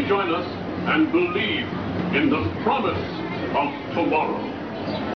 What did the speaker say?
we join us and believe in the promise of tomorrow.